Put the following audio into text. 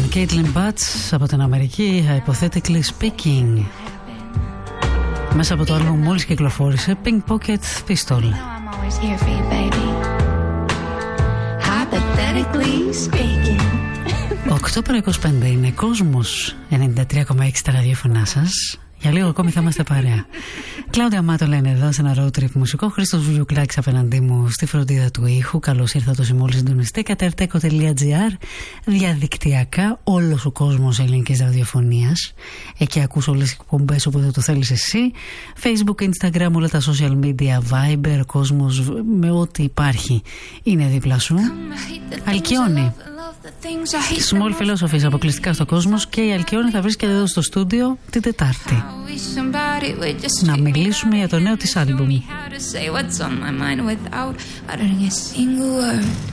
Caitlin Batts από την Αμερική, Hypothetically Speaking. Μέσα από το άλμπομ μόλις κυκλοφόρησε, Pink Pocket Pistol. 8:25 είναι Κόσμος 93,6 τα ραδιόφωνά σας. Για λίγο ακόμη θα είμαστε παρέα. Κλάουδια Μάτολα είναι εδώ σε ένα road trip μουσικό. Χρήστος Βουλιουκλάκης απέναντί μου στη φροντίδα του ήχου. Καλώς ήρθατε όσοι μόλις συντονιστήκατε. Arteco.gr. Διαδικτυακά όλος ο κόσμος ελληνικής ραδιοφωνίας. Εκεί ακούς όλες τις εκπομπές όποτε το θέλεις εσύ. Facebook, Instagram, όλα τα social media, Viber, ο κόσμος με ό,τι υπάρχει είναι δίπλα σου. Αλκιόνι. Small Philosophies αποκλειστικά στο Κόσμος, και η Αλκιόνι θα βρίσκεται εδώ στο στούντιο την Τετάρτη να μιλήσουμε για το νέο της άλμπουμ.